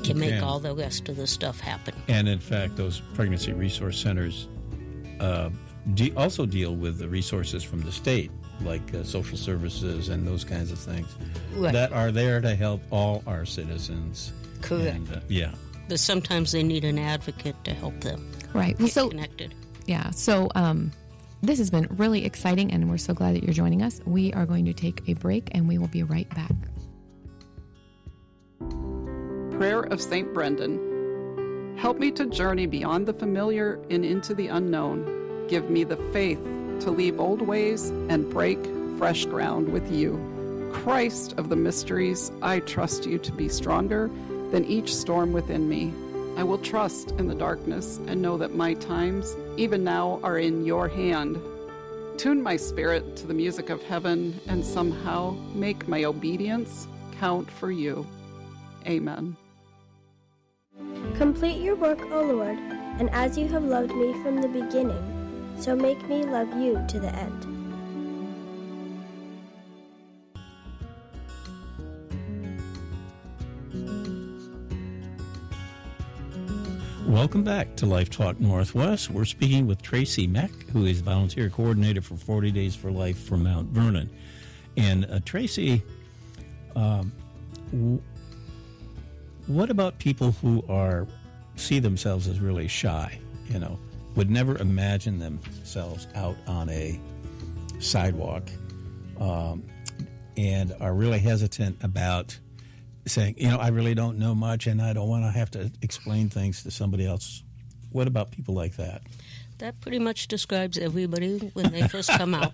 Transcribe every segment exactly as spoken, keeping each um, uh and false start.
can you make can. all the rest of the stuff happen. And in fact, those pregnancy resource centers uh, de- also deal with the resources from the state, like uh, social services and those kinds of things, Right. that are there to help all our citizens. Correct. And, uh, yeah. But sometimes they need an advocate to help them Right. Well, get so connected. yeah. So um, this has been really exciting, and we're so glad that you're joining us. We are going to take a break, and we will be right back. Prayer of Saint Brendan. Help me to journey beyond the familiar and into the unknown. Give me the faith to leave old ways and break fresh ground with you. Christ of the mysteries, I trust you to be stronger than each storm within me. I will trust in the darkness and know that my times, even now, are in your hand. Tune my spirit to the music of heaven and somehow make my obedience count for you. Amen. Complete your work, O Lord, and as you have loved me from the beginning, so make me love you to the end. Welcome back to Life Talk Northwest. We're speaking with Tracy Meck, who is volunteer coordinator for forty Days for Life for Mount Vernon. And uh, Tracy, um, w- what about people who are see themselves as really shy? You know, would never imagine themselves out on a sidewalk, um, and are really hesitant about saying, you know, I really don't know much, and I don't want to have to explain things to somebody else. What about people like that? That pretty much describes everybody when they first come out.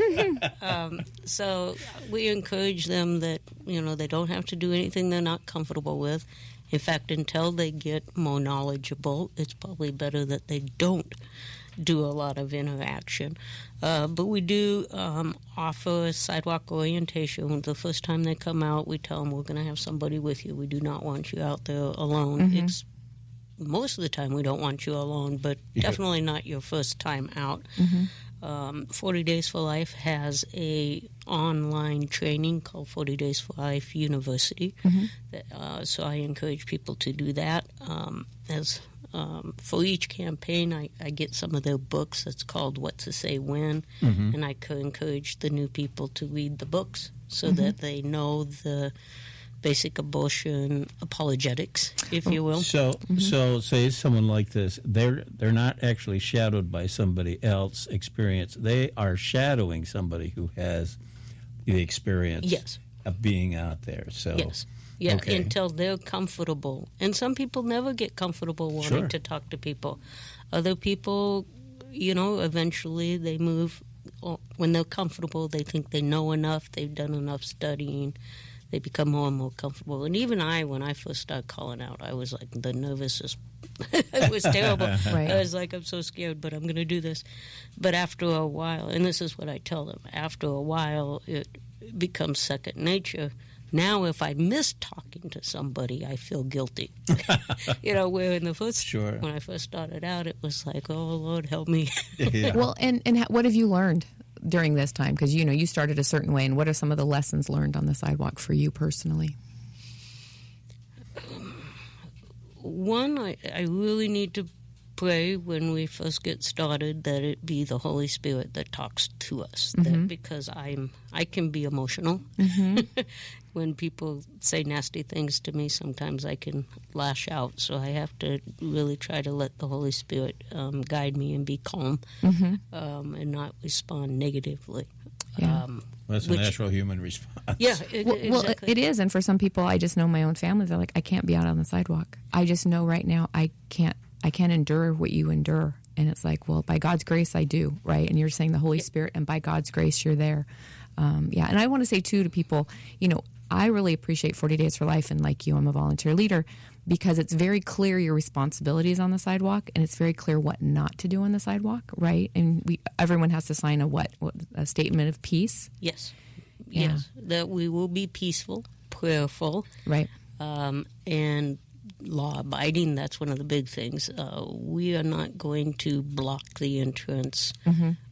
um, so we encourage them that, you know, they don't have to do anything they're not comfortable with. In fact, until they get more knowledgeable, it's probably better that they don't do a lot of interaction. Uh, but we do um, offer a sidewalk orientation. The first time they come out, we tell them we're going to have somebody with you. We do not want you out there alone. Mm-hmm. It's most of the time we don't want you alone, but Yeah. definitely not your first time out. Mm-hmm. Um, forty Days for Life has a online training called forty Days for Life University. Mm-hmm. That, uh, so I encourage people to do that. Um, as um, for each campaign, I, I get some of their books. It's called What to Say When, Mm-hmm. and I co- encourage the new people to read the books so Mm-hmm. that they know the basic abortion apologetics, if you will. So, Mm-hmm. so say someone like this, they're they're not actually shadowed by somebody else experience. They are shadowing somebody who has the experience Yes. of being out there. So, Yes. Yeah, Okay. until they're comfortable. And some people never get comfortable wanting Sure. to talk to people. Other people, you know, eventually they move. When they're comfortable, they think they know enough, they've done enough studying, they become more and more comfortable. And even I, when I first started calling out, I was like the nervousest. It was terrible. Right. I was like, I'm so scared, but I'm going to do this. But after a while, and this is what I tell them, after a while it becomes second nature. Now, if I miss talking to somebody, I feel guilty. You know, where in the first, Sure. when I first started out, it was like, oh, Lord, help me. yeah. Well, and, and ha- what have you learned during this time? Because, you know, you started a certain way, and what are some of the lessons learned on the sidewalk for you personally? One, I, I really need to pray when we first get started that it be the Holy Spirit that talks to us. Mm-hmm. That because I'm, I can be emotional. Mm-hmm. When people say nasty things to me, sometimes I can lash out. So I have to really try to let the Holy Spirit um, guide me and be calm, Mm-hmm. um, and not respond negatively. Yeah. Um, That's a which- natural human response. Yeah, it, Well, well, exactly. it is, and for some people, I just know my own family. They're like, I can't be out on the sidewalk. I just know right now I can't. I can't endure what you endure, and it's like, well, by God's grace, I do, right? And you're saying the Holy Spirit, and by God's grace, you're there. Um, yeah, and I want to say too to people, you know, I really appreciate forty Days for Life, and like you, I'm a volunteer leader, because it's very clear your responsibilities on the sidewalk, and it's very clear what not to do on the sidewalk, right? And we, everyone has to sign a what, what a statement of peace, Yes, Yeah. yes, that we will be peaceful, prayerful, right? um, and law-abiding. That's one of the big things. Uh, we are not going to block the entrance Mm-hmm.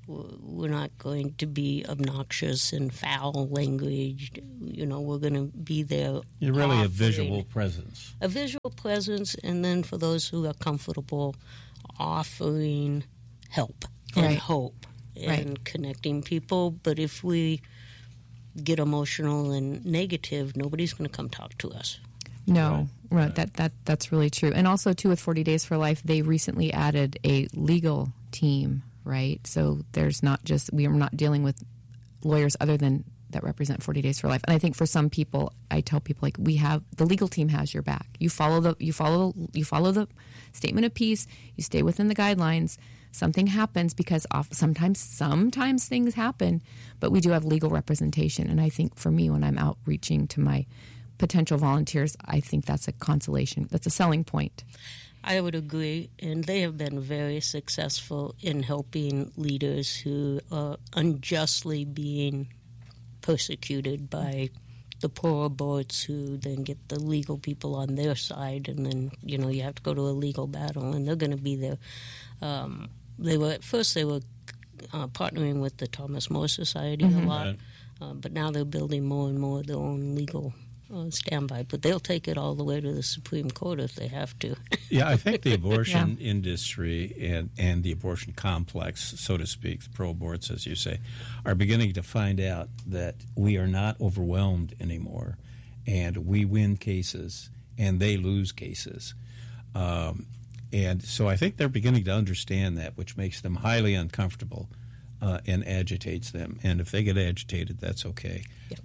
we're not going to be obnoxious and foul language. You know, we're going to be there. You're really a offering visual presence. A visual presence, and then for those who are comfortable, offering help and Right. hope and Right. connecting people. But if we get emotional and negative, nobody's going to come talk to us. No, right. That that that's really true. And also, too, with forty Days for Life, they recently added a legal team, right? So there's not just we are not dealing with lawyers other than that represent forty Days for Life. And I think for some people, I tell people like we have the legal team has your back. You follow the you follow you follow the statement of peace. You stay within the guidelines. Something happens because off, sometimes sometimes things happen, but we do have legal representation. And I think for me, when I'm outreaching to my potential volunteers, I think that's a consolation. That's a selling point. I would agree, and they have been very successful in helping leaders who are unjustly being persecuted by the poor boards, who then get the legal people on their side, and then, you know, you have to go to a legal battle, and they're going to be there. Um, they were at first they were uh, partnering with the Thomas More Society Mm-hmm. a lot, Right. uh, but now they're building more and more their own legal uh, standby. But they'll take it all the way to the Supreme Court if they have to. Yeah, I think the abortion industry and, and the abortion complex, so to speak, the pro-aborts, as you say, are beginning to find out that we are not overwhelmed anymore, and we win cases, and they lose cases. Um, and so I think they're beginning to understand that, which makes them highly uncomfortable uh, and agitates them. And if they get agitated, that's okay.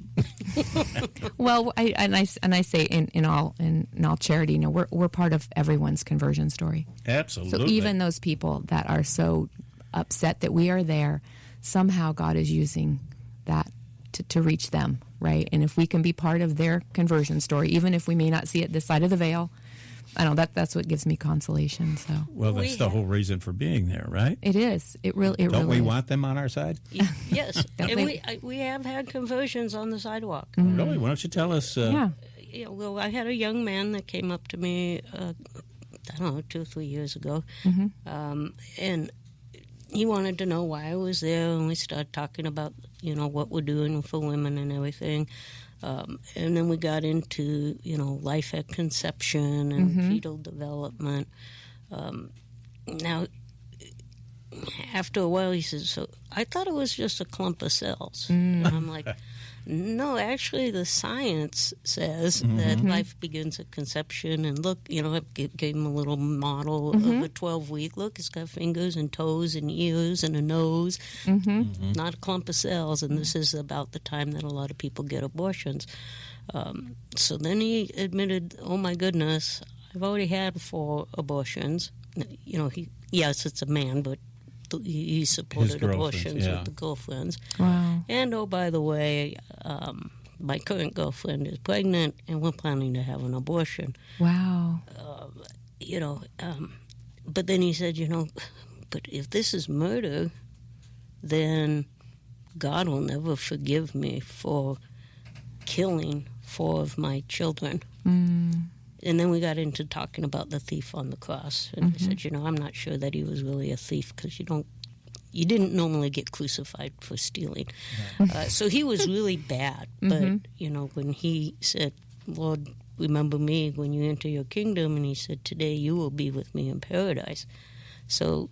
Well, I and I and I say in, in all in, in all charity, you know, we're we're part of everyone's conversion story. Absolutely. So even those people that are so upset that we are there, somehow God is using that to, to reach them, right? And if we can be part of their conversion story, even if we may not see it this side of the veil, I know that that's what gives me consolation. So Well, that's We the have- whole reason for being there, right? it is. It really. It Don't really we is. want them on our side? Yes, Don't and they- we I, we have had conversions on the sidewalk. Really? Why don't you tell us? Uh, Yeah. Yeah, well, I had a young man that came up to me, uh, I don't know, two or three years ago, um, and he wanted to know why I was there, and we started talking about, you know, what we're doing for women and everything. Um, and then we got into, you know, life at conception and fetal development. Um, now, after a while, he says, so I thought it was just a clump of cells. And I'm like, no, actually, the science says that life begins at conception. And look, you know, I g- gave him a little model of a twelve-week. Look, it's got fingers and toes and ears and a nose. Not a clump of cells. And this is about the time that a lot of people get abortions. Um, so then he admitted, oh, my goodness, I've already had four abortions. You know, he yes, it's a man, but th- he he supported girlfriends, abortions yeah. with the girlfriends. Wow. And, oh, by the way, um, my current girlfriend is pregnant, and we're planning to have an abortion. Wow. You know, um, but then he said, you know, but if this is murder, then God will never forgive me for killing four of my children. Mm. And then we got into talking about the thief on the cross. And Mm-hmm. I said, you know, I'm not sure that he was really a thief, because you don't, you didn't normally get crucified for stealing. Uh, so he was really bad. But, Mm-hmm. you know, when he said, Lord, remember me when you enter your kingdom, and he said, today you will be with me in paradise. So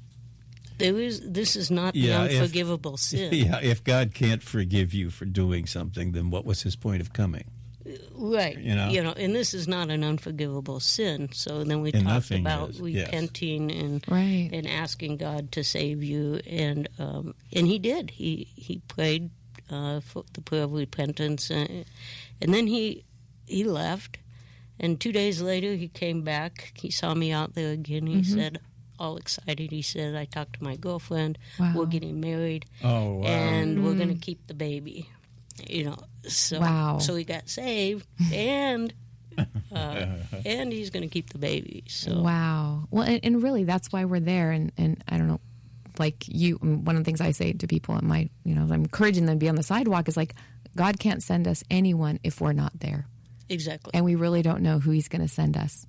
there is, this is not Yeah, the if- unforgivable sin. Yeah, if God can't forgive you for doing something, then what was his point of coming? Right. You know? You know, and this is not an unforgivable sin. So then we And talked nothing about is, yes. repenting and Right. and asking God to save you, and um, and he did. He he prayed uh, for the prayer of repentance, and, and then he he left. And two days later, he came back. He saw me out there again. He Mm-hmm. said, all excited, he said, I talked to my girlfriend. Wow. We're getting married, Oh, wow. and we're going to keep the baby. You know, so Wow. so he got saved, and uh, and he's going to keep the baby. So Wow. Well, and, and really, that's why we're there. And, and I don't know, like you, one of the things I say to people at my, you know, I'm encouraging them to be on the sidewalk is like, God can't send us anyone if we're not there. exactly. And we really don't know who he's going to send us.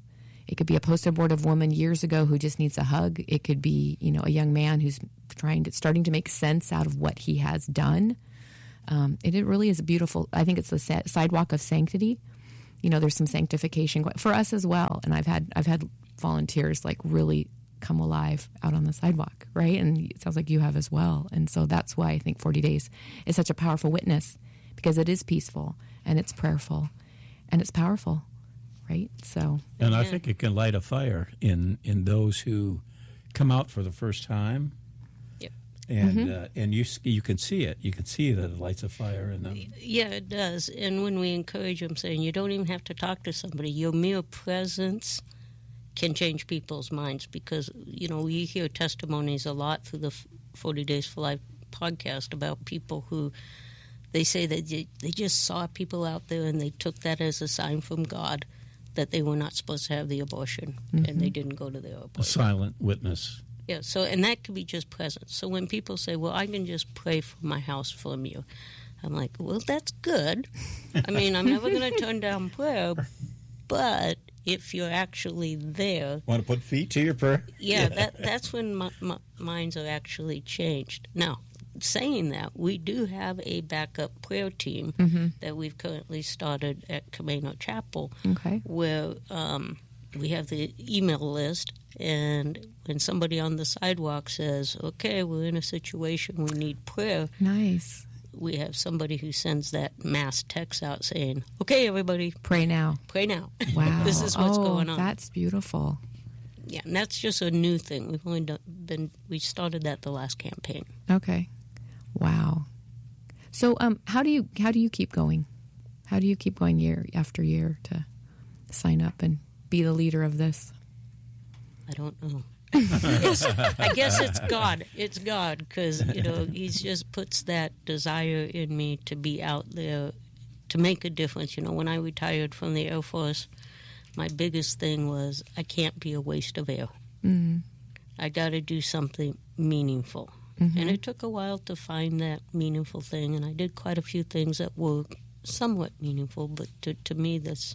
It could be a post-abortive woman years ago who just needs a hug. It could be, you know, a young man who's trying to, starting to make sense out of what he has done. Um, it, it really is a beautiful, I think it's the sa- sidewalk of sanctity. You know, there's some sanctification for us as well. And I've had, I've had volunteers like really come alive out on the sidewalk, right? And it sounds like you have as well. And so that's why I think forty days is such a powerful witness, because it is peaceful and it's prayerful and it's powerful, right? So, and I think it can light a fire in, in those who come out for the first time. Yep. And Mm-hmm. uh, and you you can see it. You can see that it lights a fire in them. Yeah, it does. And when we encourage them, saying you don't even have to talk to somebody, your mere presence can change people's minds, because, you know, we hear testimonies a lot through the forty Days for Life podcast about people who, they say that they just saw people out there and they took that as a sign from God that they were not supposed to have the abortion, mm-hmm. and they didn't go to their abortion. A silent witness. Yeah, so, and that could be just presence. So when people say, well, I can just pray for my house from you, I'm like, well, that's good. I mean, I'm never going to turn down prayer, but if you're actually there... Want to put feet to your prayer? Yeah, yeah. That, that's when my, my minds are actually changed. Now, saying that, we do have a backup prayer team mm-hmm. that we've currently started at Camino Chapel, okay. where um, we have the email list, and when somebody on the sidewalk says, okay, we're in a situation, we need prayer... Nice. We have somebody who sends that mass text out saying, okay, everybody. Pray now. Pray now. Wow. This is what's oh, going on. That's beautiful. Yeah, and that's just a new thing. We've only done, been, we started that the last campaign. Okay. Wow. So um, how do you how do you keep going? How do you keep going year after year to sign up and be the leader of this? I don't know. Yes, I guess it's God. It's God, because, you know, He just puts that desire in me to be out there, to make a difference. You know, when I retired from the Air Force, my biggest thing was I can't be a waste of air. Mm-hmm. I got to do something meaningful. Mm-hmm. And it took a while to find that meaningful thing, and I did quite a few things that were somewhat meaningful, but to, to me, that's,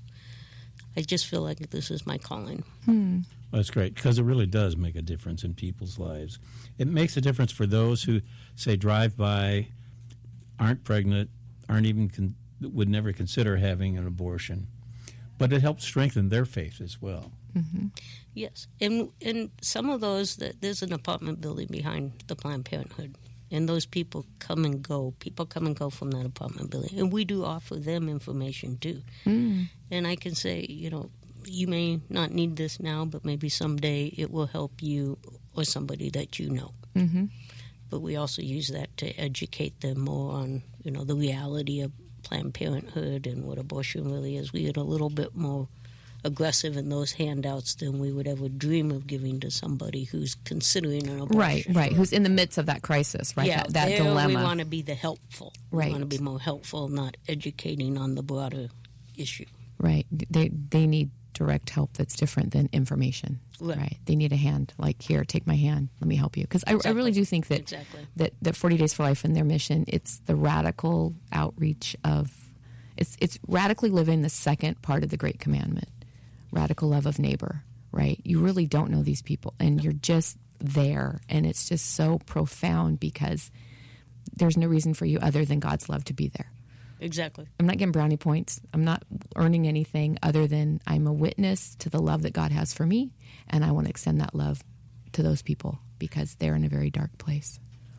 I just feel like this is my calling. Hmm. Well, that's great, because it really does make a difference in people's lives. It makes a difference for those who, say, drive by, aren't pregnant, aren't even con- would never consider having an abortion. But it helps strengthen their faith as well. Mm-hmm. Yes, and and some of those, that there's an apartment building behind the Planned Parenthood, and those people come and go. People come and go from that apartment building, and we do offer them information too. Mm. And I can say, you know, you may not need this now, but maybe someday it will help you or somebody that you know. Mm-hmm. But we also use that to educate them more on, you know, the reality of Planned Parenthood and what abortion really is. We get a little bit more aggressive in those handouts than we would ever dream of giving to somebody who's considering an abortion. Right, right. Who's in the midst of that crisis, right? Yeah, that that there dilemma. We want to be the helpful. Right. We want to be more helpful, not educating on the broader issue. Right. They they need direct help that's different than information. Right. right. They need a hand. Like, here, take my hand. Let me help you. Because exactly. I, I really do think that, exactly. that that forty Days for Life and their mission, it's the radical outreach of, it's it's radically living the second part of the Great Commandment, radical love of neighbor, right? You really don't know these people, and you're just there, and it's just so profound because there's no reason for you other than God's love to be there. Exactly. I'm not getting brownie points. I'm not earning anything other than I'm a witness to the love that God has for me, and I want to extend that love to those people because they're in a very dark place.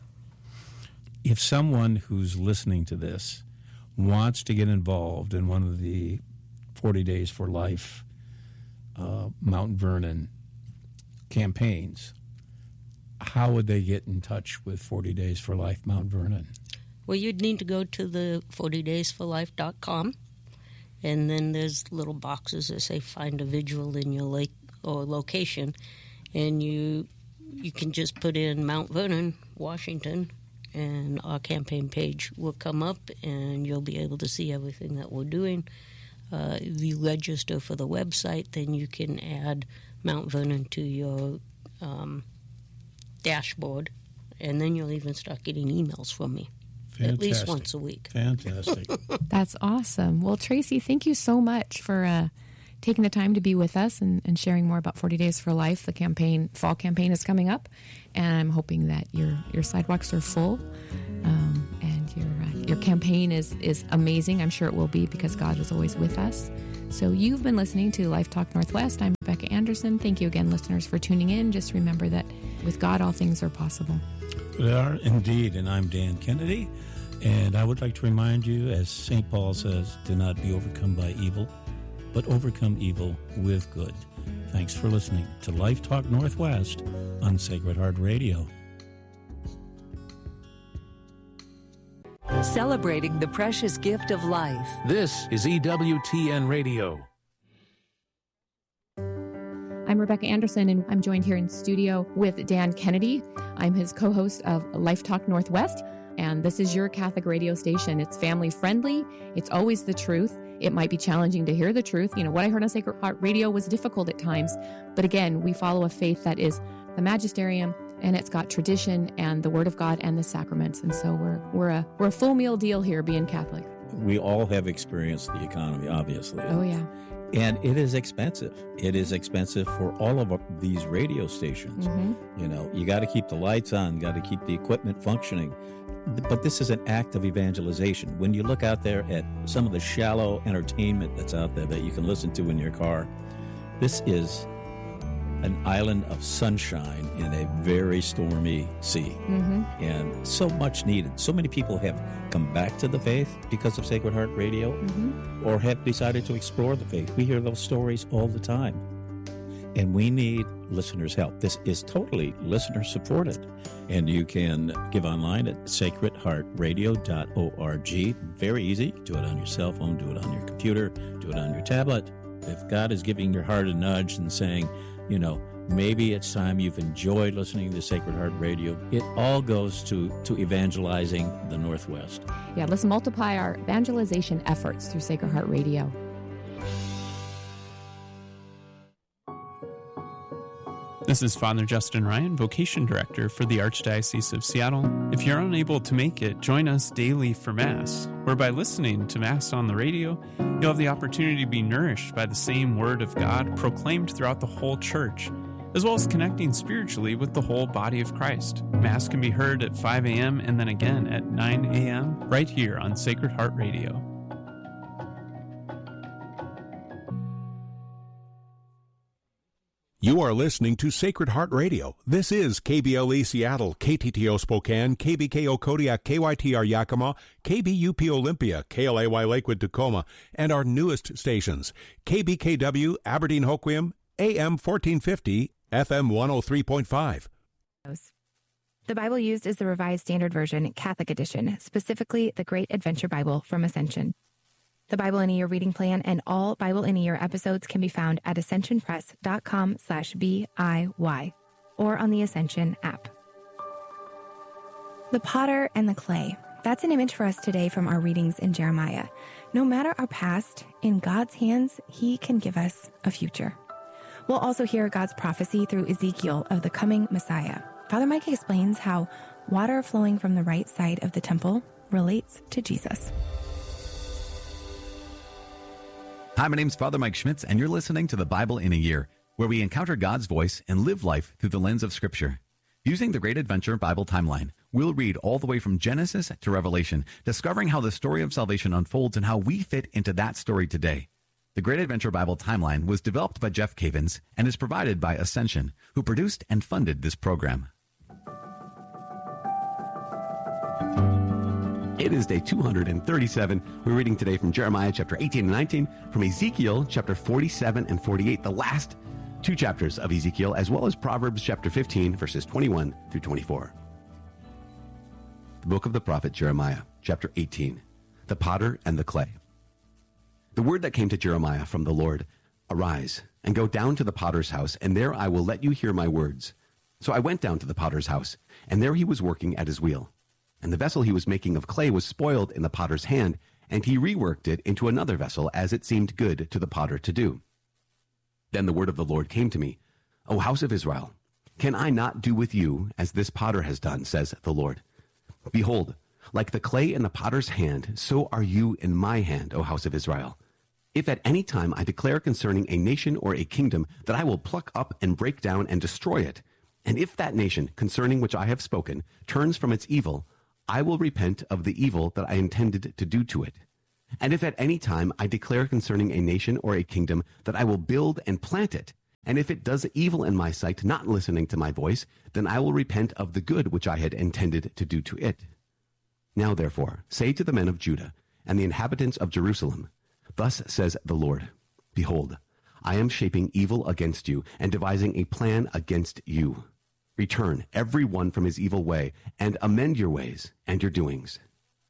If someone who's listening to this wants to get involved in one of the forty Days for Life uh, Mount Vernon campaigns, how would they get in touch with forty Days for Life Mount Vernon? Well, you'd need to go to the forty days for life dot com, and then there's little boxes that say find a vigil in your lake or location, and you you can just put in Mount Vernon, Washington, and our campaign page will come up, and you'll be able to see everything that we're doing. Uh, if you register for the website, then you can add Mount Vernon to your um, dashboard, and then you'll even start getting emails from me. Fantastic. At least once a week. Fantastic. That's awesome. Well, Tracy, thank you so much for uh, taking the time to be with us and, and sharing more about forty Days for Life. The campaign, fall campaign is coming up, and I'm hoping that your your sidewalks are full, um, and your uh, your campaign is, is amazing. I'm sure it will be, because God is always with us. So you've been listening to Life Talk Northwest. I'm Rebecca Anderson. Thank you again, listeners, for tuning in. Just remember that with God, all things are possible. They are indeed, and I'm Dan Kennedy. And I would like to remind you, as Saint Paul says, do not be overcome by evil, but overcome evil with good. Thanks for listening to Life Talk Northwest on Sacred Heart Radio. Celebrating the precious gift of life. This is E W T N Radio. I'm Rebecca Anderson, and I'm joined here in studio with Dan Kennedy. I'm his co-host of Life Talk Northwest, and this is your Catholic radio station. It's family-friendly. It's always the truth. It might be challenging to hear the truth. You know, what I heard on Sacred Heart Radio was difficult at times, but again, we follow a faith that is the magisterium, and it's got tradition and the Word of God and the sacraments. And so we're we're a we're a full meal deal here, being Catholic. We all have experienced the economy, obviously. Oh, yeah. And it is expensive. It is expensive for all of these radio stations. Mm-hmm. You know, you got to keep the lights on, got to keep the equipment functioning. But this is an act of evangelization. When you look out there at some of the shallow entertainment that's out there that you can listen to in your car, this is an island of sunshine in a very stormy sea. Mm-hmm. And so much needed. So many people have come back to the faith because of Sacred Heart Radio, Mm-hmm. or have decided to explore the faith. We hear those stories all the time. And we need listeners' help. This is totally listener-supported. And you can give online at sacred heart radio dot org. Very easy. Do it on your cell phone. Do it on your computer. Do it on your tablet. If God is giving your heart a nudge and saying, you know, maybe it's time you've enjoyed listening to Sacred Heart Radio, it all goes to, to evangelizing the Northwest. Yeah, let's multiply our evangelization efforts through Sacred Heart Radio. This is Father Justin Ryan, Vocation Director for the Archdiocese of Seattle. If you're unable to make it, join us daily for Mass, where by listening to Mass on the radio, you'll have the opportunity to be nourished by the same Word of God proclaimed throughout the whole Church, as well as connecting spiritually with the whole body of Christ. Mass can be heard at five a.m. and then again at nine a.m. right here on Sacred Heart Radio. You are listening to Sacred Heart Radio. This is K B L E Seattle, K T T O Spokane, K B K O Kodiak, K Y T R Yakima, K B U P Olympia, K L A Y Lakewood Tacoma, and our newest stations, K B K W Aberdeen Hoquiam, A M fourteen fifty, F M one oh three point five. The Bible used is the Revised Standard Version, Catholic Edition, specifically the Great Adventure Bible from Ascension. The Bible in a Year reading plan and all Bible in a Year episodes can be found at ascensionpress.com slash B-I-Y or on the Ascension app. The potter and the clay. That's an image for us today from our readings in Jeremiah. No matter our past, in God's hands, He can give us a future. We'll also hear God's prophecy through Ezekiel of the coming Messiah. Father Mike explains how water flowing from the right side of the temple relates to Jesus. Hi, my name's Father Mike Schmitz, and you're listening to the Bible in a Year, where we encounter God's voice and live life through the lens of Scripture. Using the Great Adventure Bible Timeline, we'll read all the way from Genesis to Revelation, discovering how the story of salvation unfolds and how we fit into that story today. The Great Adventure Bible Timeline was developed by Jeff Cavins and is provided by Ascension, who produced and funded this program. It is day two hundred thirty-seven. We're reading today from Jeremiah chapter eighteen and nineteen, from Ezekiel chapter forty-seven and forty-eight, the last two chapters of Ezekiel, as well as Proverbs chapter fifteen, verses twenty-one through twenty-four. The book of the prophet Jeremiah, chapter eighteen, the potter and the clay. The word that came to Jeremiah from the Lord, arise and go down to the potter's house, and there I will let you hear my words. So I went down to the potter's house, and there he was working at his wheel. And the vessel he was making of clay was spoiled in the potter's hand, and he reworked it into another vessel as it seemed good to the potter to do. Then the word of the Lord came to me, O house of Israel, can I not do with you as this potter has done, says the Lord? Behold, like the clay in the potter's hand, so are you in my hand, O house of Israel. If at any time I declare concerning a nation or a kingdom that I will pluck up and break down and destroy it, and if that nation concerning which I have spoken turns from its evil, I will repent of the evil that I intended to do to it. And if at any time I declare concerning a nation or a kingdom that I will build and plant it, and if it does evil in my sight, not listening to my voice, then I will repent of the good which I had intended to do to it. Now therefore, say to the men of Judah and the inhabitants of Jerusalem, Thus says the Lord, Behold, I am shaping evil against you and devising a plan against you. Return every one from his evil way and amend your ways and your doings.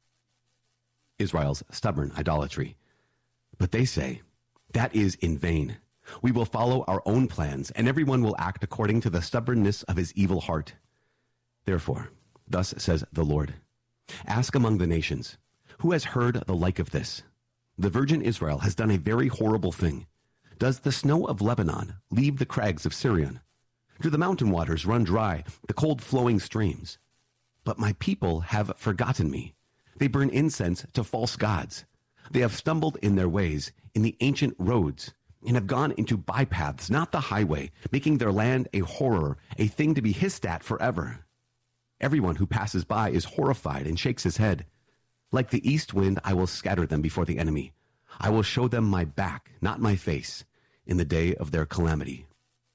Israel's stubborn idolatry. But they say, That is in vain. We will follow our own plans, and everyone will act according to the stubbornness of his evil heart. Therefore, thus says the Lord, Ask among the nations, who has heard the like of this? The virgin Israel has done a very horrible thing. Does the snow of Lebanon leave the crags of Sirion? Do the mountain waters run dry, the cold flowing streams? But my people have forgotten me. They burn incense to false gods. They have stumbled in their ways, in the ancient roads, and have gone into bypaths, not the highway, making their land a horror, a thing to be hissed at forever. Everyone who passes by is horrified and shakes his head. Like the east wind, I will scatter them before the enemy. I will show them my back, not my face, in the day of their calamity.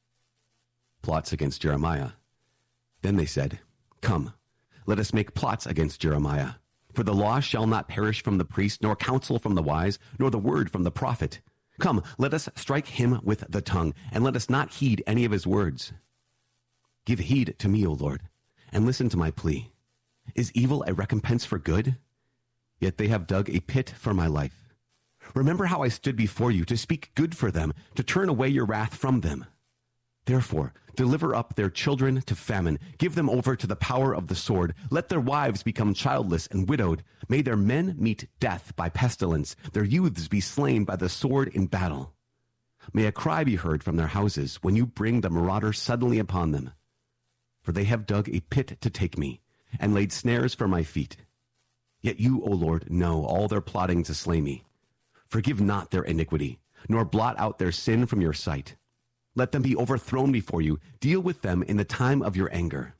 Plots against Jeremiah. Then they said, Come, let us make plots against Jeremiah. For the law shall not perish from the priest, nor counsel from the wise, nor the word from the prophet. Come, let us strike him with the tongue, and let us not heed any of his words. Give heed to me, O Lord, and listen to my plea. Is evil a recompense for good? Yet they have dug a pit for my life. Remember how I stood before you to speak good for them, to turn away your wrath from them. Therefore, deliver up their children to famine. Give them over to the power of the sword. Let their wives become childless and widowed. May their men meet death by pestilence, their youths be slain by the sword in battle. May a cry be heard from their houses when you bring the marauder suddenly upon them. For they have dug a pit to take me, and laid snares for my feet. Yet you, O Lord, know all their plotting to slay me. Forgive not their iniquity, nor blot out their sin from your sight. Let them be overthrown before you. Deal with them in the time of your anger.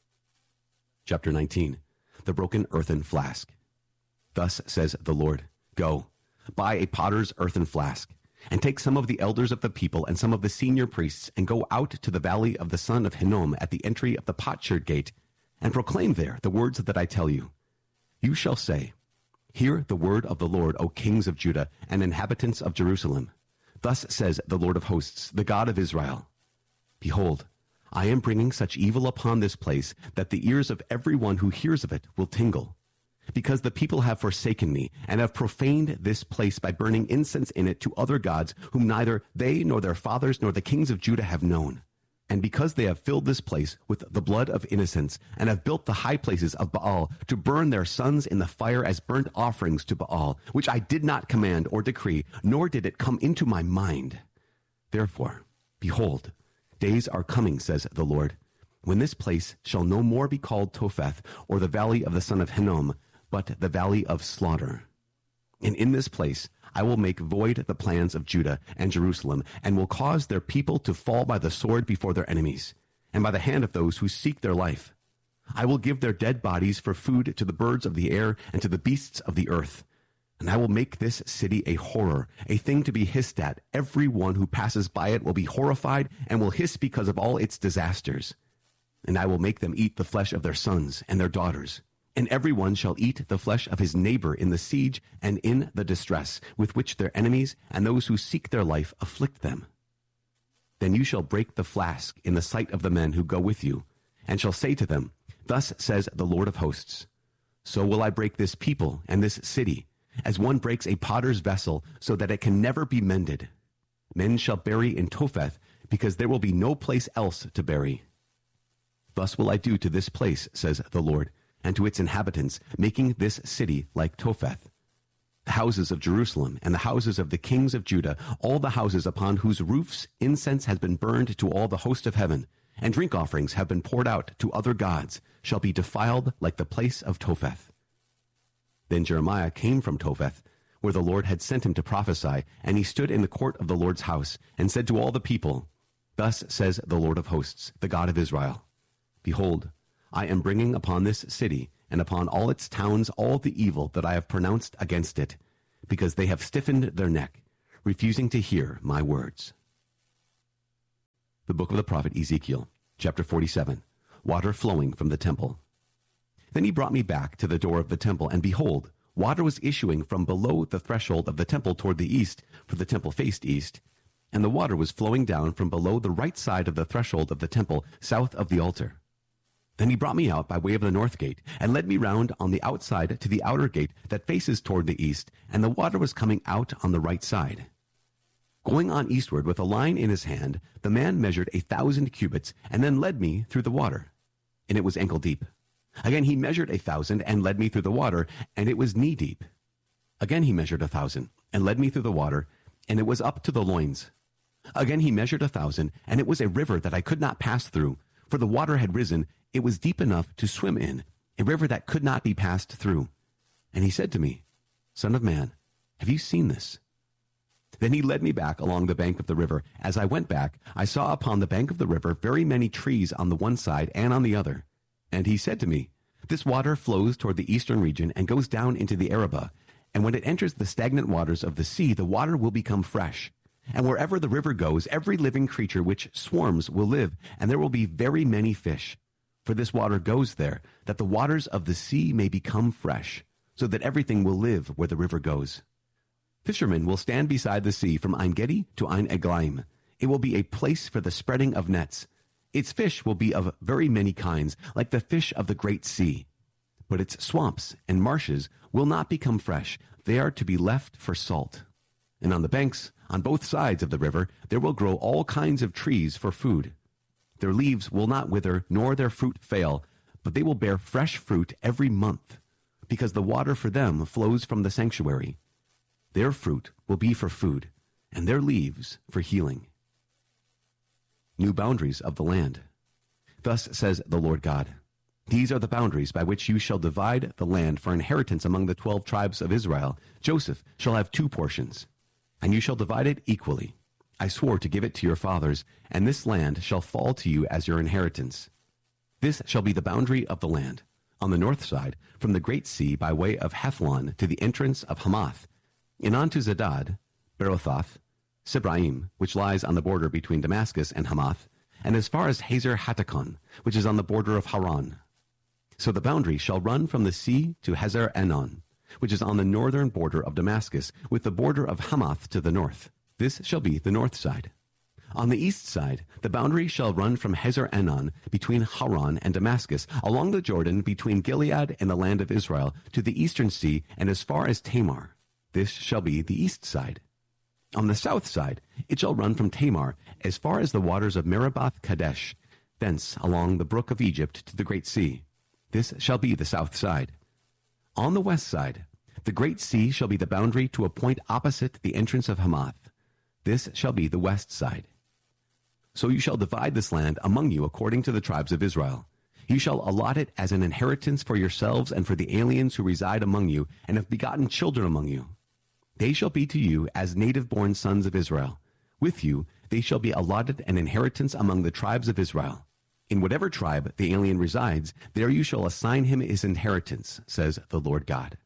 Chapter nineteen. The broken earthen flask. Thus says the Lord, Go, buy a potter's earthen flask, and take some of the elders of the people and some of the senior priests, and go out to the valley of the son of Hinnom at the entry of the potsherd gate, and proclaim there the words that I tell you. You shall say, Hear the word of the Lord, O kings of Judah and inhabitants of Jerusalem. Thus says the Lord of hosts, the God of Israel. Behold, I am bringing such evil upon this place that the ears of everyone who hears of it will tingle. Because the people have forsaken me and have profaned this place by burning incense in it to other gods whom neither they nor their fathers nor the kings of Judah have known. And because they have filled this place with the blood of innocents and have built the high places of Baal to burn their sons in the fire as burnt offerings to Baal, which I did not command or decree, nor did it come into my mind. Therefore, behold, days are coming, says the Lord, when this place shall no more be called Topheth or the valley of the son of Hinnom, but the valley of slaughter. And in this place I will make void the plans of Judah and Jerusalem, and will cause their people to fall by the sword before their enemies, and by the hand of those who seek their life. I will give their dead bodies for food to the birds of the air and to the beasts of the earth. And I will make this city a horror, a thing to be hissed at. Every one who passes by it will be horrified and will hiss because of all its disasters. And I will make them eat the flesh of their sons and their daughters. And everyone shall eat the flesh of his neighbor in the siege and in the distress with which their enemies and those who seek their life afflict them. Then you shall break the flask in the sight of the men who go with you, and shall say to them, Thus says the Lord of hosts, So will I break this people and this city, as one breaks a potter's vessel, so that it can never be mended. Men shall bury in Topheth, because there will be no place else to bury. Thus will I do to this place, says the Lord, and to its inhabitants, making this city like Topheth. The houses of Jerusalem and the houses of the kings of Judah, all the houses upon whose roofs incense has been burned to all the host of heaven, and drink offerings have been poured out to other gods, shall be defiled like the place of Topheth. Then Jeremiah came from Topheth where the Lord had sent him to prophesy, and he stood in the court of the Lord's house, and said to all the people, Thus says the Lord of hosts, the God of Israel, Behold, I am bringing upon this city and upon all its towns all the evil that I have pronounced against it, because they have stiffened their neck, refusing to hear my words. The book of the prophet Ezekiel, chapter forty-seven, water flowing from the temple. Then he brought me back to the door of the temple, and behold, water was issuing from below the threshold of the temple toward the east, for the temple faced east, and the water was flowing down from below the right side of the threshold of the temple, south of the altar. Then he brought me out by way of the north gate, and led me round on the outside to the outer gate that faces toward the east, and the water was coming out on the right side. Going on eastward with a line in his hand, the man measured a thousand cubits, and then led me through the water, and it was ankle deep. Again he measured a thousand, and led me through the water, and it was knee deep. Again he measured a thousand, and led me through the water, and it was up to the loins. Again he measured a thousand, and it was a river that I could not pass through, for the water had risen. It was deep enough to swim in, a river that could not be passed through. And he said to me, Son of man, have you seen this? Then he led me back along the bank of the river. As I went back, I saw upon the bank of the river very many trees on the one side and on the other. And he said to me, This water flows toward the eastern region and goes down into the Arabah. And when it enters the stagnant waters of the sea, the water will become fresh. And wherever the river goes, every living creature which swarms will live, and there will be very many fish. For this water goes there, that the waters of the sea may become fresh, so that everything will live where the river goes. Fishermen will stand beside the sea from Ein Gedi to Ein Eglaim. It will be a place for the spreading of nets. Its fish will be of very many kinds, like the fish of the great sea. But its swamps and marshes will not become fresh. They are to be left for salt. And on the banks, on both sides of the river, there will grow all kinds of trees for food. Their leaves will not wither, nor their fruit fail, but they will bear fresh fruit every month, because the water for them flows from the sanctuary. Their fruit will be for food, and their leaves for healing. New boundaries of the land. Thus says the Lord God, These are the boundaries by which you shall divide the land for inheritance among the twelve tribes of Israel. Joseph shall have two portions, and you shall divide it equally. I swore to give it to your fathers, and this land shall fall to you as your inheritance. This shall be the boundary of the land, on the north side, from the great sea by way of Hethlon to the entrance of Hamath, and on to Zedad, Berothoth, Sibraim, which lies on the border between Damascus and Hamath, and as far as Hazer Hattakon, which is on the border of Haran. So the boundary shall run from the sea to Hazer Enon, which is on the northern border of Damascus, with the border of Hamath to the north. This shall be the north side. On the east side, the boundary shall run from Hazer Enon between Haran and Damascus, along the Jordan between Gilead and the land of Israel, to the eastern sea, and as far as Tamar. This shall be the east side. On the south side, it shall run from Tamar as far as the waters of Meribath Kadesh, thence along the brook of Egypt to the great sea. This shall be the south side. On the west side, the great sea shall be the boundary to a point opposite the entrance of Hamath. This shall be the west side. So you shall divide this land among you according to the tribes of Israel. You shall allot it as an inheritance for yourselves and for the aliens who reside among you and have begotten children among you. They shall be to you as native-born sons of Israel. With you they shall be allotted an inheritance among the tribes of Israel. In whatever tribe the alien resides, there you shall assign him his inheritance, says the Lord God.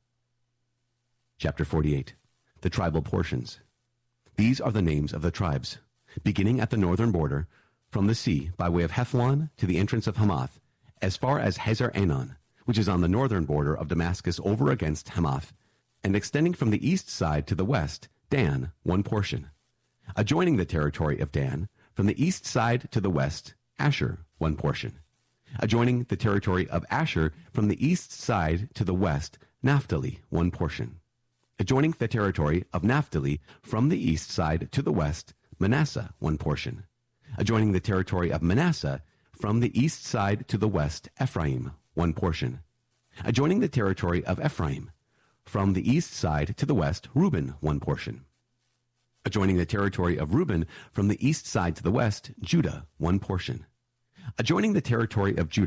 Chapter forty-eight. The tribal portions. These are the names of the tribes, beginning at the northern border, from the sea by way of Hethlon to the entrance of Hamath, as far as Hazer Enon, which is on the northern border of Damascus over against Hamath, and extending from the east side to the west, Dan, one portion. Adjoining the territory of Dan, from the east side to the west, Asher, one portion. Adjoining the territory of Asher, from the east side to the west, Naphtali, one portion. Adjoining the territory of Naphtali, from the east side to the west, Manasseh, one portion. Adjoining the territory of Manasseh, from the east side to the west, Ephraim, one portion. Adjoining the territory of Ephraim, from the east side to the west, Reuben, one portion. Adjoining the territory of Reuben, from the east side to the west, Judah, one portion. Adjoining the territory of Judah,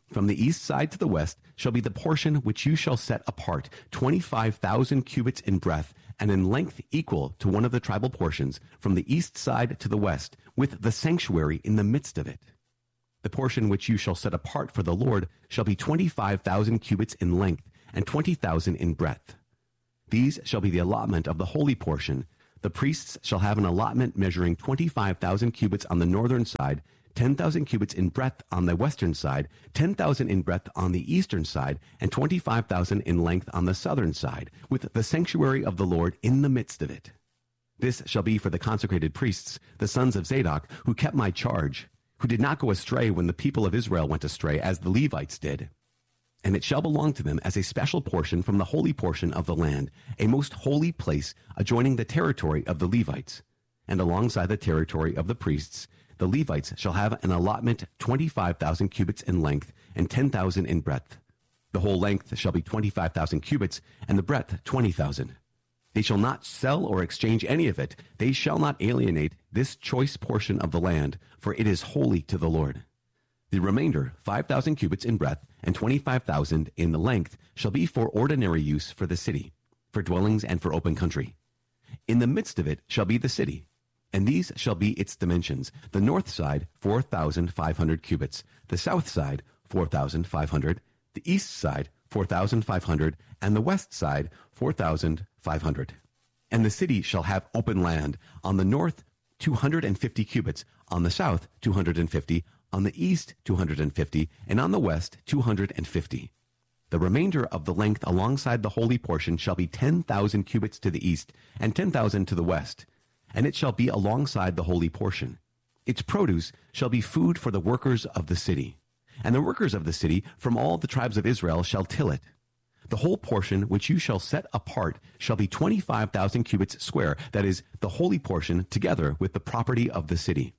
From the east side to the west shall be the portion which you shall set apart, twenty-five thousand cubits in breadth, and in length equal to one of the tribal portions, from the east side to the west, with the sanctuary in the midst of it. The portion which you shall set apart for the Lord shall be twenty-five thousand cubits in length, and twenty thousand in breadth. These shall be the allotment of the holy portion. The priests shall have an allotment measuring twenty-five thousand cubits on the northern side, ten thousand cubits in breadth on the western side, ten thousand in breadth on the eastern side, and twenty-five thousand in length on the southern side, with the sanctuary of the Lord in the midst of it. This shall be for the consecrated priests, the sons of Zadok, who kept my charge, who did not go astray when the people of Israel went astray, as the Levites did. And it shall belong to them as a special portion from the holy portion of the land, a most holy place adjoining the territory of the Levites. And alongside the territory of the priests, the Levites shall have an allotment twenty-five thousand cubits in length and ten thousand in breadth. The whole length shall be twenty-five thousand cubits, and the breadth twenty thousand. They shall not sell or exchange any of it. They shall not alienate this choice portion of the land, for it is holy to the Lord. The remainder, five thousand cubits in breadth and twenty-five thousand in the length, shall be for ordinary use for the city, for dwellings and for open country. In the midst of it shall be the city, and these shall be its dimensions. The north side, four thousand five hundred cubits. The south side, four thousand five hundred. The east side, four thousand five hundred. And the west side, four thousand five hundred. And the city shall have open land. On the north, two hundred fifty cubits. On the south, two hundred fifty. On the east, two hundred fifty. And on the west, two hundred fifty. The remainder of the length alongside the holy portion shall be ten thousand cubits to the east, and ten thousand to the west. And it shall be alongside the holy portion. Its produce shall be food for the workers of the city. And the workers of the city from all the tribes of Israel shall till it. The whole portion which you shall set apart shall be twenty-five thousand cubits square, that is, the holy portion, together with the property of the city.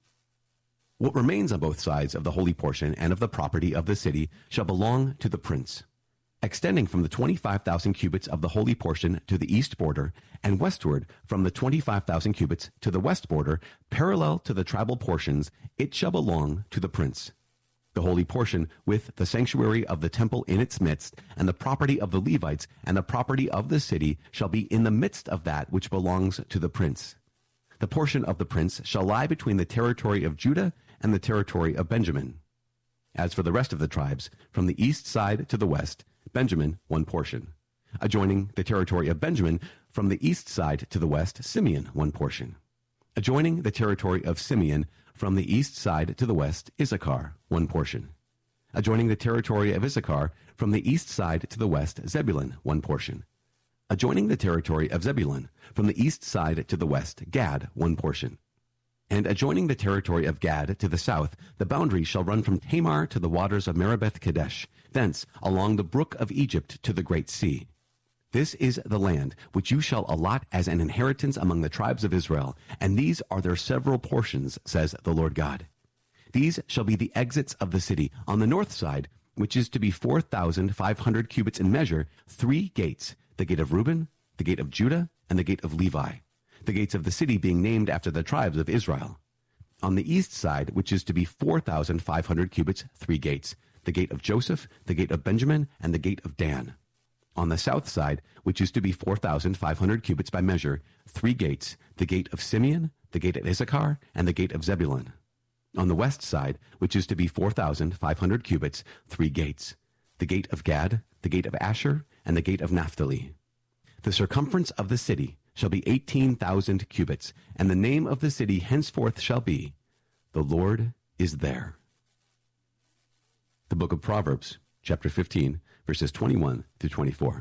What remains on both sides of the holy portion and of the property of the city shall belong to the prince. Extending from the twenty-five thousand cubits of the holy portion to the east border, and westward from the twenty-five thousand cubits to the west border, parallel to the tribal portions, it shall belong to the prince. The holy portion, with the sanctuary of the temple in its midst, and the property of the Levites, and the property of the city, shall be in the midst of that which belongs to the prince. The portion of the prince shall lie between the territory of Judah and the territory of Benjamin. As for the rest of the tribes, from the east side to the west, Benjamin one portion. Adjoining the territory of Benjamin, from the east side to the west, Simeon one portion. Adjoining the territory of Simeon, from the east side to the west, Issachar one portion. Adjoining the territory of Issachar, from the east side to the west, Zebulun one portion. Adjoining the territory of Zebulun, from the east side to the west, Gad one portion. And adjoining the territory of Gad to the south, the boundary shall run from Tamar to the waters of Meribeth Kadesh, thence along the brook of Egypt to the great sea. This is the land which you shall allot as an inheritance among the tribes of Israel, and these are their several portions, says the Lord God. These shall be the exits of the city. On the north side, which is to be four thousand five hundred cubits in measure, three gates, the gate of Reuben, the gate of Judah, and the gate of Levi, the gates of the city being named after the tribes of Israel. On the east side, which is to be four thousand five hundred cubits, three gates, the gate of Joseph, the gate of Benjamin, and the gate of Dan. On the south side, which is to be four thousand five hundred cubits by measure, three gates, the gate of Simeon, the gate of Issachar, and the gate of Zebulun. On the west side, which is to be four thousand five hundred cubits, three gates, the gate of Gad, the gate of Asher, and the gate of Naphtali. The circumference of the city shall be eighteen thousand cubits, and the name of the city henceforth shall be, The Lord is there. The book of Proverbs, chapter fifteen, verses twenty-one through twenty-four.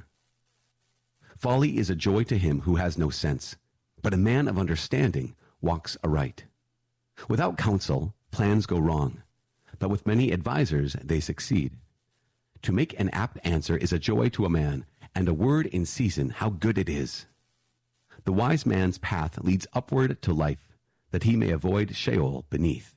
Folly is a joy to him who has no sense, but a man of understanding walks aright. Without counsel, plans go wrong, but with many advisers they succeed. To make an apt answer is a joy to a man, and a word in season, how good it is. The wise man's path leads upward to life, that he may avoid Sheol beneath.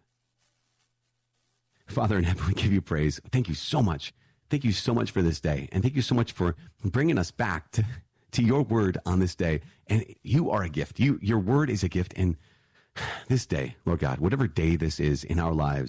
Father in heaven, we give you praise. Thank you so much. Thank you so much for this day. And thank you so much for bringing us back to, to your word on this day. And you are a gift. You, your word is a gift. And this day, Lord God, whatever day this is in our lives,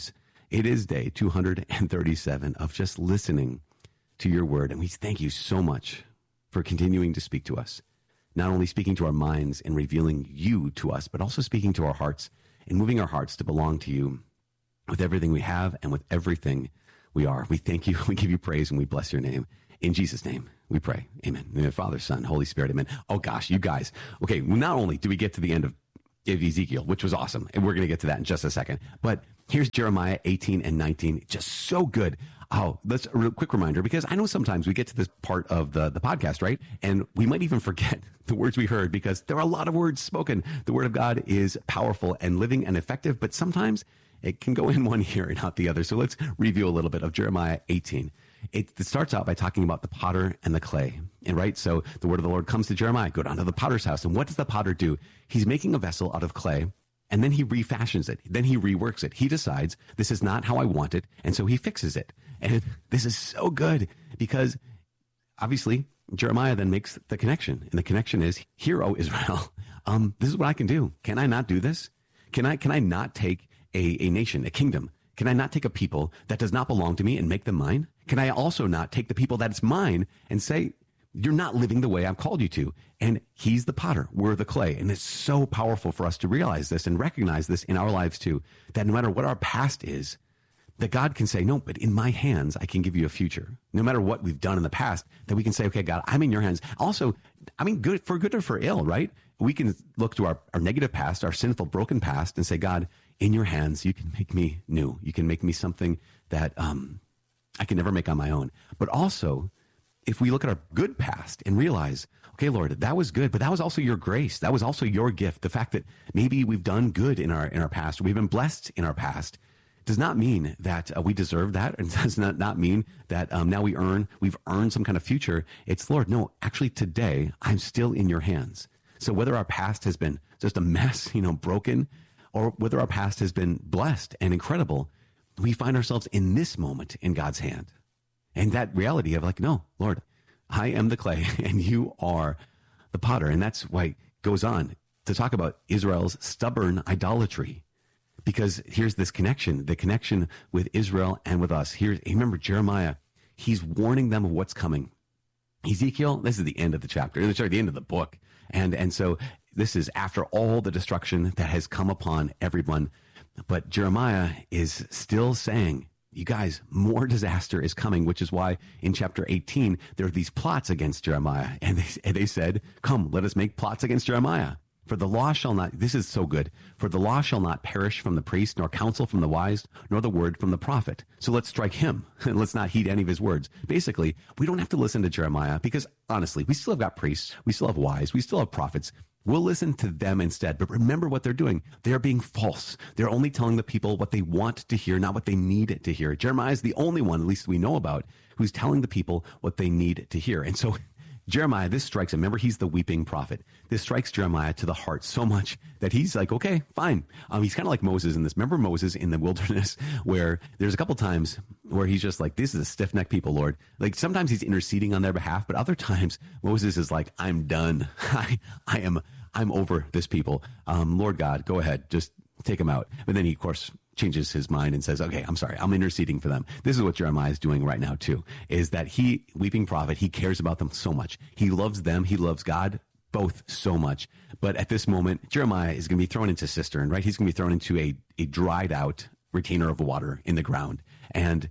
It is day two hundred thirty-seven of just listening to your word. And we thank you so much for continuing to speak to us, not only speaking to our minds and revealing you to us, but also speaking to our hearts and moving our hearts to belong to you with everything we have and with everything we are. We thank you. We give you praise and we bless your name. In Jesus' name, we pray. Amen. In the name of the Father, Son, Holy Spirit. Amen. Oh gosh, you guys. Okay. Not only do we get to the end of Ezekiel, which was awesome, and we're going to get to that in just a second, but here's Jeremiah eighteen and nineteen, just so good. Oh, let's a real quick reminder, because I know sometimes we get to this part of the, the podcast, right? And we might even forget the words we heard, because there are a lot of words spoken. The word of God is powerful and living and effective, but sometimes it can go in one ear and out the other. So let's review a little bit of Jeremiah eighteen. It, it starts out by talking about the potter and the clay. And right, so the word of the Lord comes to Jeremiah, go down to the potter's house. And what does the potter do? He's making a vessel out of clay, and then he refashions it. Then he reworks it. He decides, this is not how I want it, and so he fixes it. And this is so good, because obviously Jeremiah then makes the connection. And the connection is, hear, O Israel, um, this is what I can do. Can I not do this? Can I, can I not take a, a nation, a kingdom? Can I not take a people that does not belong to me and make them mine? Can I also not take the people that's mine and say, you're not living the way I've called you to? And he's the potter, we're the clay. And it's so powerful for us to realize this and recognize this in our lives too, that no matter what our past is, that God can say, no, but in my hands, I can give you a future. No matter what we've done in the past, that we can say, okay, God, I'm in your hands. Also, I mean, good for good or for ill, right? We can look to our, our negative past, our sinful, broken past, and say, God, in your hands, you can make me new. You can make me something that um, I can never make on my own. But also, if we look at our good past and realize, okay, Lord, that was good, but that was also your grace. That was also your gift. The fact that maybe we've done good in our in our past, we've been blessed in our past, does not mean that uh, we deserve that, and does not, not mean that um, now we earn, we've earned some kind of future. It's, Lord, no, actually today, I'm still in your hands. So whether our past has been just a mess, you know, broken, or whether our past has been blessed and incredible, we find ourselves in this moment in God's hand. And that reality of like, no, Lord, I am the clay and you are the potter. And that's why it goes on to talk about Israel's stubborn idolatry. Because here's this connection, the connection with Israel and with us. Here, remember Jeremiah, he's warning them of what's coming. Ezekiel, this is the end of the chapter, sorry, the end of the book. And, and so this is after all the destruction that has come upon everyone. But Jeremiah is still saying, you guys, more disaster is coming, which is why in chapter eighteen, there are these plots against Jeremiah. And they, and they said, come, let us make plots against Jeremiah. For the law shall not, this is so good, for the law shall not perish from the priest, nor counsel from the wise, nor the word from the prophet. So let's strike him, and let's not heed any of his words. Basically, we don't have to listen to Jeremiah, because honestly, we still have got priests, we still have wise, we still have prophets. We'll listen to them instead. But remember what they're doing. They're being false. They're only telling the people what they want to hear, not what they need to hear. Jeremiah is the only one, at least we know about, who's telling the people what they need to hear. And so Jeremiah, this strikes him. Remember, he's the weeping prophet. This strikes Jeremiah to the heart so much that he's like, okay, fine. Um, he's kind of like Moses in this. Remember Moses in the wilderness, where there's a couple times where he's just like, this is a stiff-necked people, Lord. Like sometimes he's interceding on their behalf, but other times Moses is like, I'm done. I, I am, I'm over this people. Um, Lord God, go ahead, just take them out. But then he, of course, changes his mind and says, okay, I'm sorry, I'm interceding for them. This is what Jeremiah is doing right now too, is that he, weeping prophet, he cares about them so much. He loves them. He loves God both so much. But at this moment, Jeremiah is going to be thrown into a cistern, right? He's going to be thrown into a, a dried out retainer of water in the ground. And,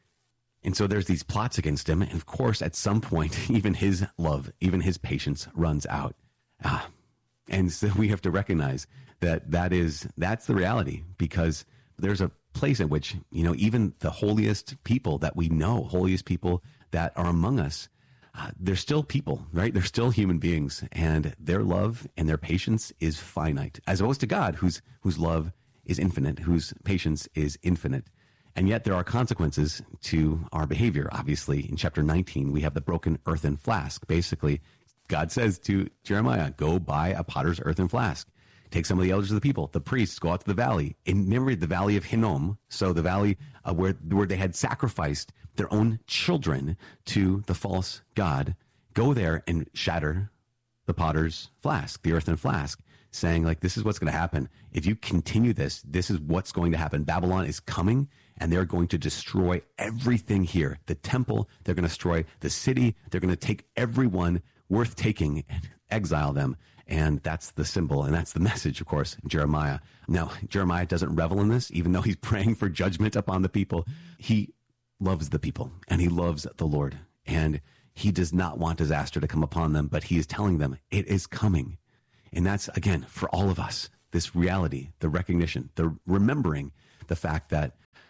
and so there's these plots against him. And of course, at some point, even his love, even his patience runs out. Ah, and so we have to recognize that that is, that's the reality, because there's a place in which, you know, even the holiest people that we know, holiest people that are among us, uh, they're still people, right? They're still human beings, and their love and their patience is finite, as opposed to God, whose whose love is infinite, whose patience is infinite. And yet there are consequences to our behavior. Obviously, in chapter nineteen, we have the broken earthen flask. Basically, God says to Jeremiah, go buy a potter's earthen flask. Take some of the elders of the people, the priests, go out to the valley. And remember the valley of Hinnom, so the valley uh, where, where they had sacrificed their own children to the false god. Go there and shatter the potter's flask, the earthen flask. saying like, this is what's going to happen. If you continue this, this is what's going to happen. Babylon is coming, and they're going to destroy everything here. The temple, they're going to destroy the city. They're going to take everyone worth taking and exile them. And that's the symbol, and that's the message, of course, in Jeremiah. Now, Jeremiah doesn't revel in this, even though he's praying for judgment upon the people. He loves the people, and he loves the Lord. And he does not want disaster to come upon them, but he is telling them it is coming. And that's, again, for all of us, this reality, the recognition, the remembering the fact that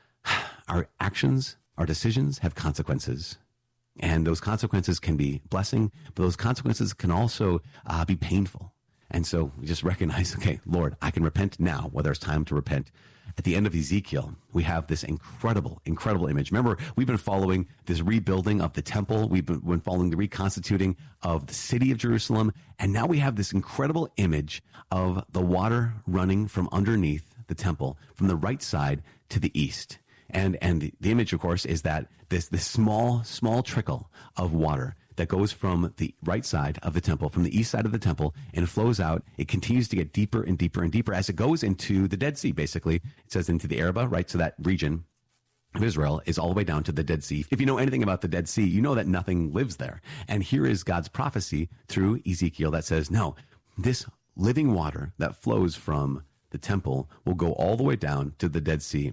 our actions, our decisions have consequences. And those consequences can be blessing, but those consequences can also uh, be painful. And so we just recognize, okay, Lord, I can repent now, whether it's time to repent. At the end of Ezekiel, we have this incredible, incredible image. Remember, we've been following this rebuilding of the temple. We've been, been following the reconstituting of the city of Jerusalem. And now we have this incredible image of the water running from underneath the temple, from the right side to the east. And and the image, of course, is that this, this small, small trickle of water that goes from the right side of the temple, from the east side of the temple, and flows out. It continues to get deeper and deeper and deeper as it goes into the Dead Sea, basically. It says into the Arabah, right? So that region of Israel is all the way down to the Dead Sea. If you know anything about the Dead Sea, you know that nothing lives there. And here is God's prophecy through Ezekiel that says, no, this living water that flows from the temple will go all the way down to the Dead Sea.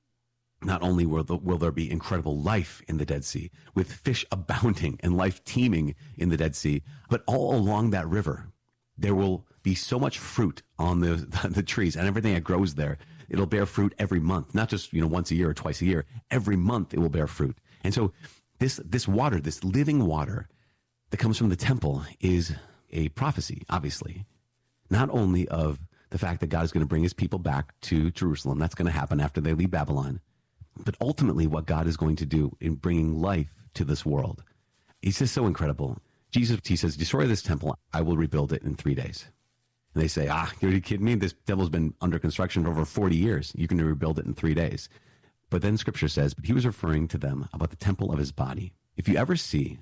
Not only will, the, will there be incredible life in the Dead Sea, with fish abounding and life teeming in the Dead Sea, but all along that river, there will be so much fruit on the, the, the trees and everything that grows there. It'll bear fruit every month, not just, you know, once a year or twice a year. Every month it will bear fruit. And so this, this water, this living water that comes from the temple is a prophecy, obviously, not only of the fact that God is going to bring his people back to Jerusalem. That's going to happen after they leave Babylon. But ultimately what God is going to do in bringing life to this world. He's just so incredible. Jesus, he says, destroy this temple. I will rebuild it in three days. And they say, ah, you're kidding me? This temple's been under construction for over forty years. You can rebuild it in three days. But then scripture says, but he was referring to them about the temple of his body. If you ever see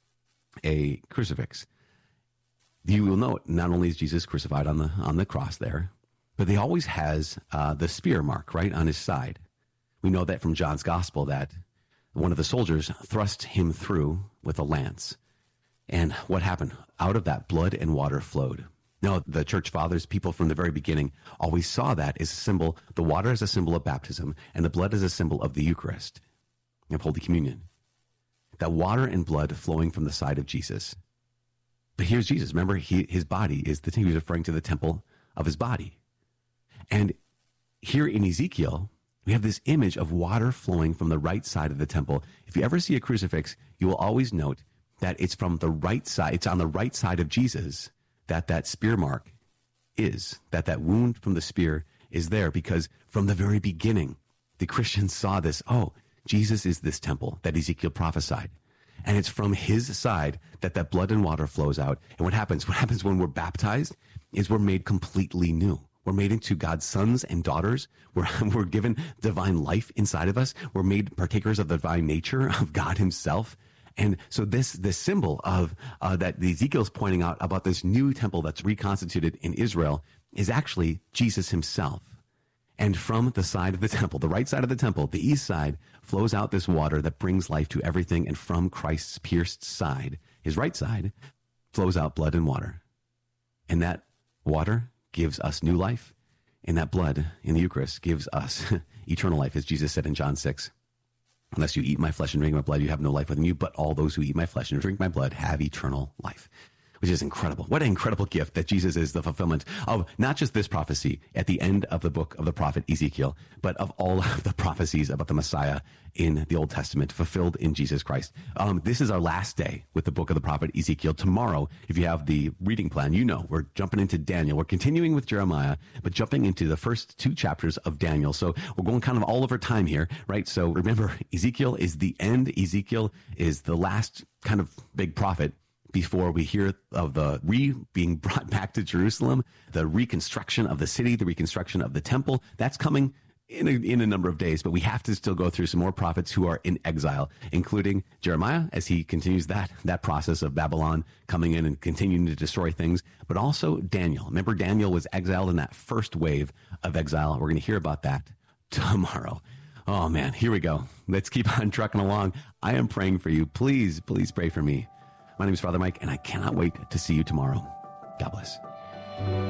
a crucifix, you will know not only is Jesus crucified on the, on the cross there, but he always has uh, the spear mark right on his side. We know that from John's gospel that one of the soldiers thrust him through with a lance. And what happened? Out of that, blood and water flowed. Now, the church fathers, people from the very beginning, always saw that as a symbol. The water as a symbol of baptism, and the blood as a symbol of the Eucharist, of Holy Communion. That water and blood flowing from the side of Jesus. But here's Jesus. Remember, he, his body is the, he was referring to the temple of his body. And here in Ezekiel, we have this image of water flowing from the right side of the temple. If you ever see a crucifix, you will always note that it's from the right side. It's on the right side of Jesus that that spear mark is, that that wound from the spear is there, because from the very beginning, the Christians saw this. Oh, Jesus is this temple that Ezekiel prophesied. And it's from his side that that blood and water flows out. And what happens? What happens when we're baptized is we're made completely new. We're made into God's sons and daughters. We're, we're given divine life inside of us. We're made partakers of the divine nature of God himself. And so this, this symbol of uh, that Ezekiel's pointing out about this new temple that's reconstituted in Israel is actually Jesus himself. And from the side of the temple, the right side of the temple, the east side, flows out this water that brings life to everything. And from Christ's pierced side, his right side, flows out blood and water. And that water gives us new life, and that blood in the Eucharist gives us eternal life, as Jesus said in John six. Unless you eat my flesh and drink my blood, you have no life within you, but all those who eat my flesh and drink my blood have eternal life. Which is incredible. What an incredible gift that Jesus is the fulfillment of not just this prophecy at the end of the book of the prophet Ezekiel, but of all of the prophecies about the Messiah in the Old Testament fulfilled in Jesus Christ. Um, this is our last day with the book of the prophet Ezekiel. Tomorrow, if you have the reading plan, you know we're jumping into Daniel. We're continuing with Jeremiah, but jumping into the first two chapters of Daniel. So we're going kind of all over time here, right? So remember, Ezekiel is the end. Ezekiel is the last kind of big prophet before we hear of the re being brought back to Jerusalem, the reconstruction of the city, the reconstruction of the temple. That's coming in a, in a number of days, but we have to still go through some more prophets who are in exile, including Jeremiah as he continues that that process of Babylon coming in and continuing to destroy things, but also Daniel. Remember, Daniel was exiled in that first wave of exile. We're going to hear about that tomorrow. Oh, man, here we go. Let's keep on trucking along. I am praying for you. Please, please pray for me. My name is Father Mike, and I cannot wait to see you tomorrow. God bless.